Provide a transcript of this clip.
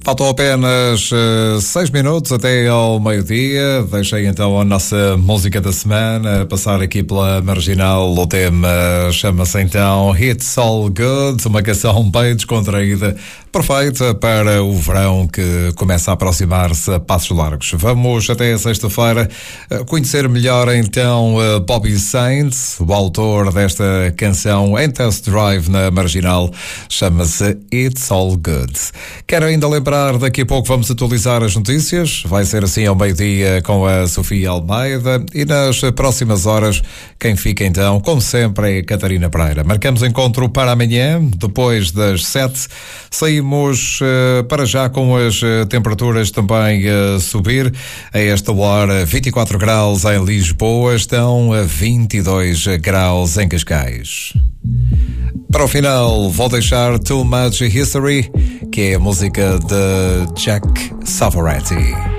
Faltam apenas 6 minutos até ao meio-dia. Deixei então a nossa música da semana passar aqui pela Marginal. O tema chama-se então It's All Good, uma canção bem descontraída, perfeita para o verão que começa a aproximar-se a passos largos. Vamos até sexta-feira conhecer melhor então Bobby Sainz, o autor desta canção em test drive na Marginal. Chama-se It's All Good. Quero ainda lembrar, daqui a pouco vamos atualizar as notícias. Vai ser assim ao meio-dia com a Sofia Almeida. E nas próximas horas, quem fica então, como sempre, é a Catarina Pereira. Marcamos encontro para amanhã, depois das 7. Saímos para já com as temperaturas também a subir. A esta hora, 24 graus em Lisboa, estão a 22 graus em Cascais. Para o final, vou deixar Too Much History, que é a música de Jack Savoretti.